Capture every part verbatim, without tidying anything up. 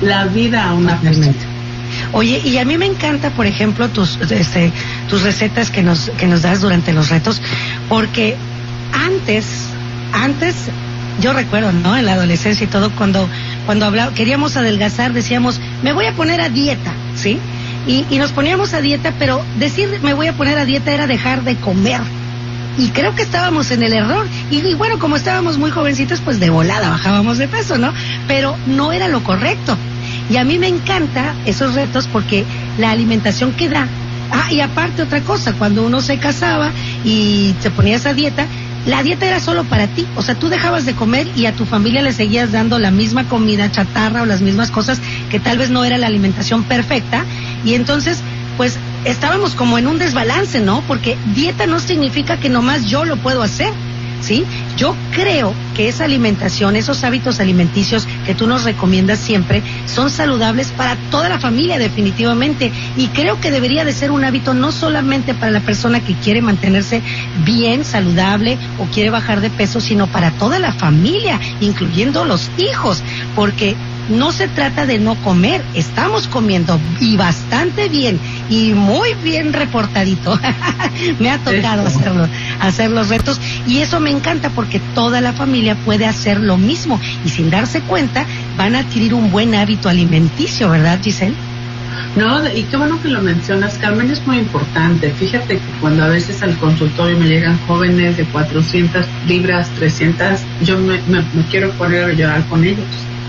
la vida a una persona. Oye, y a mí me encanta, por ejemplo, tus este, tus recetas que nos que nos das durante los retos, porque antes, antes, yo recuerdo, ¿no? En la adolescencia y todo, cuando cuando hablaba, queríamos adelgazar, decíamos, me voy a poner a dieta, ¿sí? Y, y nos poníamos a dieta, pero decir me voy a poner a dieta era dejar de comer. Y creo que estábamos en el error. Y, y bueno, como estábamos muy jovencitos, pues de volada bajábamos de peso, ¿no? Pero no era lo correcto. Y a mí me encanta esos retos porque la alimentación que da. Ah, y aparte otra cosa, cuando uno se casaba y te ponías a dieta, la dieta era solo para ti. O sea, tú dejabas de comer y a tu familia le seguías dando la misma comida chatarra o las mismas cosas que tal vez no era la alimentación perfecta. Y entonces, pues, estábamos como en un desbalance, ¿no? Porque dieta no significa que nomás yo lo puedo hacer, ¿sí? Yo creo que esa alimentación, esos hábitos alimenticios que tú nos recomiendas siempre, son saludables para toda la familia definitivamente, y creo que debería de ser un hábito no solamente para la persona que quiere mantenerse bien, saludable o quiere bajar de peso, sino para toda la familia, incluyendo los hijos, porque no se trata de no comer, estamos comiendo y bastante bien y muy bien reportadito. Me ha tocado hacerlo, hacer los retos, y eso me encanta porque toda la familia puede hacer lo mismo y sin darse cuenta van a adquirir un buen hábito alimenticio, ¿verdad, Giselle? No, y qué bueno que lo mencionas, Carmen, es muy importante. Fíjate que cuando a veces al consultorio me llegan jóvenes de cuatrocientas libras, trescientas, yo me, me, me quiero poner a llorar con ellos.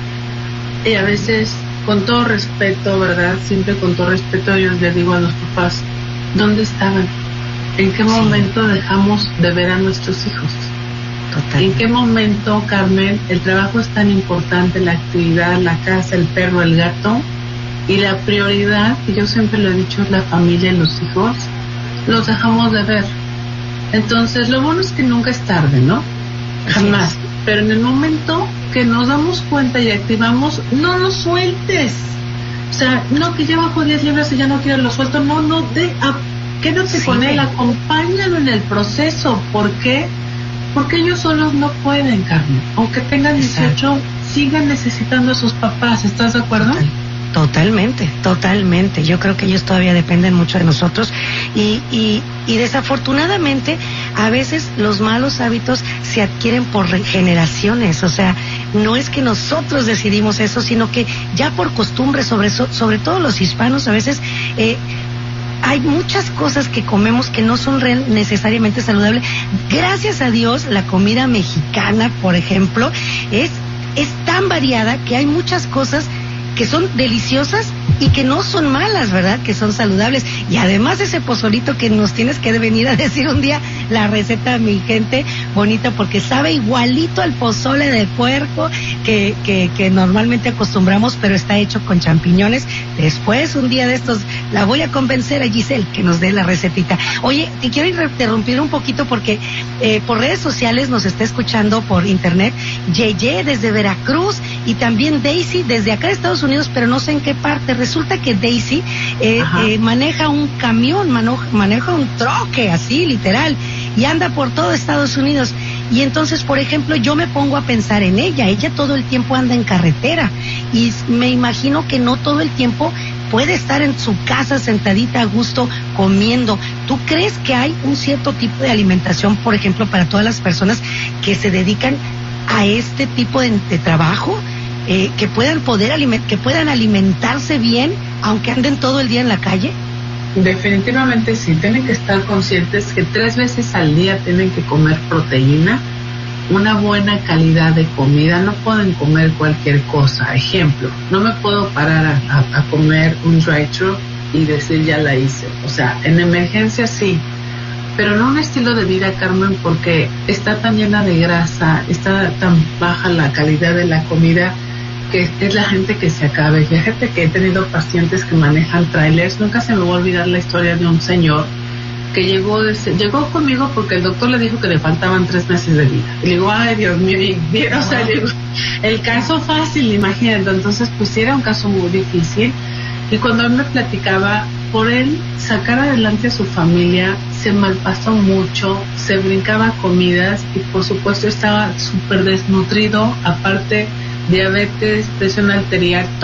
Y a veces, con todo respeto, ¿verdad? Siempre con todo respeto, yo les digo a los papás, ¿dónde estaban? ¿En qué momento sí. dejamos de ver a nuestros hijos? Total. ¿En qué momento, Carmen, el trabajo es tan importante, la actividad, la casa, el perro, el gato, y la prioridad, que yo siempre lo he dicho, es la familia y los hijos, los dejamos de ver? Entonces, lo bueno es que nunca es tarde, ¿no? Jamás. Sí. Pero en el momento que nos damos cuenta y activamos, no lo sueltes. O sea, no que ya bajo diez libras y ya no quiero lo suelto. No, no, de, a, quédate sí. con él, acompáñalo en el proceso. ¿Por qué? Porque ellos solos no pueden, Carmen. Aunque tengan dieciocho, exacto, sigan necesitando a sus papás. ¿Estás de acuerdo? Total. Totalmente, totalmente. Yo creo que ellos todavía dependen mucho de nosotros y, y, y desafortunadamente a veces los malos hábitos se adquieren por generaciones. O sea, no es que nosotros decidimos eso, sino que ya por costumbre, sobre, sobre todo los hispanos, a veces eh, hay muchas cosas que comemos que no son real, necesariamente saludables. Gracias a Dios, la comida mexicana, por ejemplo, es, es tan variada que hay muchas cosas que son deliciosas y que no son malas, ¿verdad? Que son saludables. Y además ese pozolito que nos tienes que venir a decir un día la receta, mi gente bonita, porque sabe igualito al pozole de puerco que, que, que normalmente acostumbramos, pero está hecho con champiñones. Después, un día de estos, la voy a convencer a Giselle que nos dé la recetita. Oye, te quiero interrumpir un poquito porque eh, por redes sociales nos está escuchando por internet Yeye desde Veracruz y también Daisy desde acá de Estados Unidos, pero no sé en qué parte. Resulta que Daisy eh, eh, maneja un camión, mano, maneja un troque, así, literal, y anda por todo Estados Unidos. Y entonces, por ejemplo, yo me pongo a pensar en ella. Ella todo el tiempo anda en carretera y me imagino que no todo el tiempo puede estar en su casa sentadita a gusto comiendo. ¿Tú crees que hay un cierto tipo de alimentación, por ejemplo, para todas las personas que se dedican a este tipo de, de trabajo? Eh, que puedan poder aliment que puedan alimentarse bien aunque anden todo el día en la calle. Definitivamente sí, tienen que estar conscientes que tres veces al día tienen que comer proteína, una buena calidad de comida, no pueden comer cualquier cosa. Ejemplo, no me puedo parar a, a, a comer un drive-thru y decir ya la hice. O sea, en emergencia sí, pero no un estilo de vida, Carmen, porque está tan llena de grasa, está tan baja la calidad de la comida, que es la gente que se acabe. Fíjate que he tenido pacientes que manejan trailers. Nunca se me va a olvidar la historia de un señor que llegó de, llegó conmigo porque el doctor le dijo que le faltaban tres meses de vida. Y le digo, ay, Dios mío, y, o sea, llegó, el caso fácil, imagínate. Entonces, pues sí, era un caso muy difícil. Y cuando él me platicaba, por él sacar adelante a su familia, se malpasó mucho, se brincaba comidas y por supuesto estaba súper desnutrido, aparte diabetes, presión arterial,